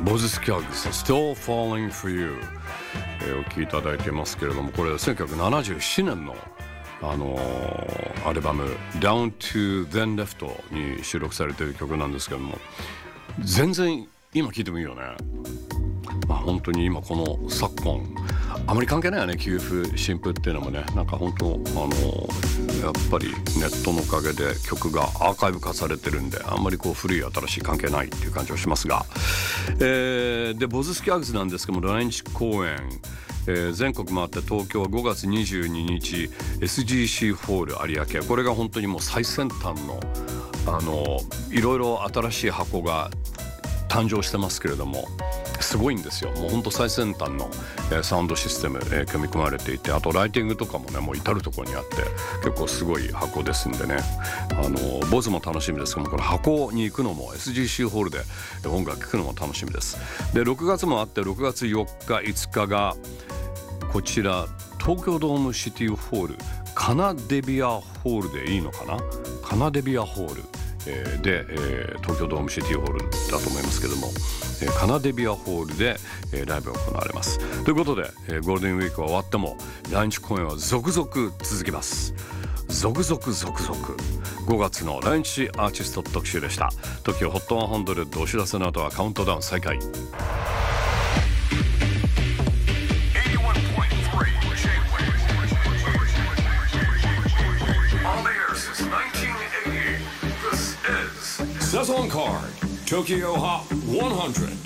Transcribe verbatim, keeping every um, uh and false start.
ボズスキャッグス Still Falling for You、えー、お聴きいただいてますけれども、これせんきゅうひゃくななじゅうななねんのあのー、アルバム Down to Then Left に収録されている曲なんですけども、全然今聴いてもいいよね。まあ本当に今この昨今あまり関係ないよね、給付新譜っていうのもね。なんか本当あのやっぱりネットのおかげで曲がアーカイブ化されてるんで、あんまりこう古い新しい関係ないっていう感じはしますが、えー、でボズスキャッグスなんですけども、来日公演、えー、全国回って東京はごがつにじゅうににち エスジーシー ホール有明、これが本当にもう最先端のあのいろいろ新しい箱が誕生してますけれども、すごいんですよ。もう本当最先端の、えー、サウンドシステム、えー、組み込まれていて、あとライティングとかもね、もう至るところにあって結構すごい箱ですんでね、あのボズも楽しみですけども、この箱に行くのも エスジーシー ホールで音楽聴くのも楽しみです。でろくがつもあって、ろくがつよっかいつかがこちら東京ドームシティホール、カナデビアホールでいいのかな、カナデビアホールえー、で、えー、東京ドームシティホールだと思いますけども、えー、カナデビアホールで、えー、ライブが行われます。ということで、えー、ゴールデンウィークは終わっても来日公演は続々続きます。続々続々ごがつの来日アーティスト特集でした。TOKIO ホットひゃくお知らせの後はカウントダウン再開。Saison Card TOKIO Hot ひゃく